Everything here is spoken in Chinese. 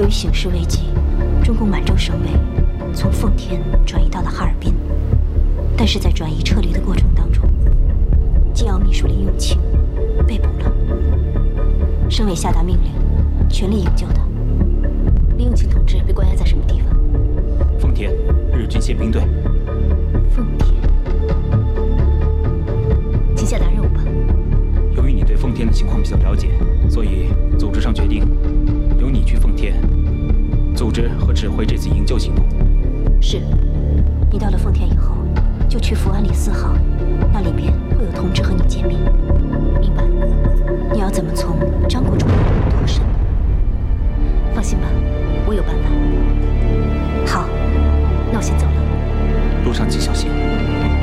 于形势危急，中共满洲省委从奉天转移到了哈尔滨。但是在转移撤离的过程当中，机要秘书林永清被捕了。省委下达命令，全力营救他。林永清同志被关押在什么地方？ 奉天日军宪兵队。 奉天，请下达任务吧。 由于你对奉天的情况比较了解，所以组织上决定由你去奉天，组织和指挥这次营救行动。 是，你到了奉天以后，就去福安里4号，那里面会有同志和你见面。明白？你要怎么从张国忠脱身？放心吧，我有办法。好，那我先走了。 路上请小心。